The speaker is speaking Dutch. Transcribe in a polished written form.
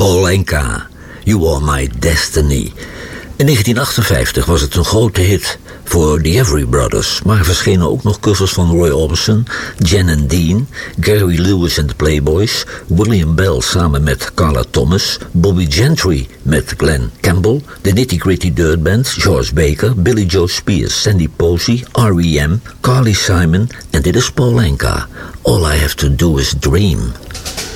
Paul Anka, You Are My Destiny. In 1958 was het een grote hit voor The Everly Brothers, maar er verschenen ook nog covers van Roy Orbison, Jan and Dean, Gary Lewis and the Playboys, William Bell samen met Carla Thomas, Bobby Gentry met Glenn Campbell, de Nitty Gritty Dirt Band, George Baker, Billy Joe Spears, Sandy Posey, R.E.M., Carly Simon en dit is Paul Anka. All I Have to Do Is Dream.